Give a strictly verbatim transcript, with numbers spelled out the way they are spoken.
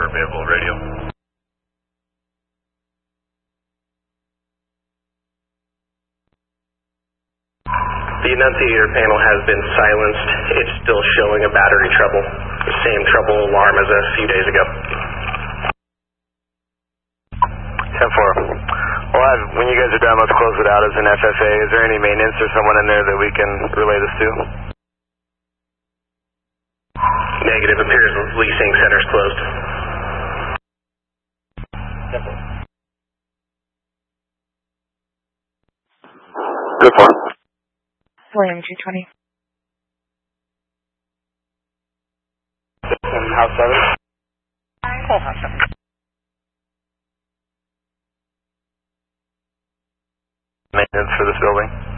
for vehicle radio. The annunciator panel has been silenced. It's still showing a battery trouble. The same trouble alarm as a few days ago. ten four. Well, I've, when you guys are done, let's close it out as an F F A. Is there any maintenance or someone in there that we can relay this to? Negative. Appears leasing center's closed. Good for. William two twenty. House seven? Full house seven.